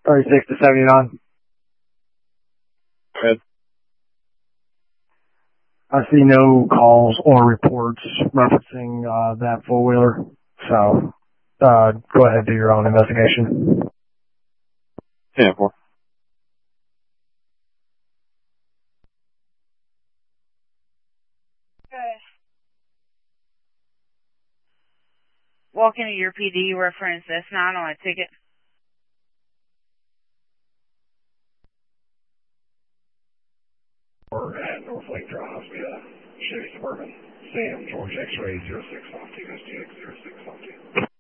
36 to 79. Good. I see no calls or reports referencing that four-wheeler, so go ahead and do your own investigation. 10-4. Walk into your PD, reference S9 on a ticket. We're at North Lake Drive, Chevy Suburban, Sam, George X-Ray 0650, STX 0650.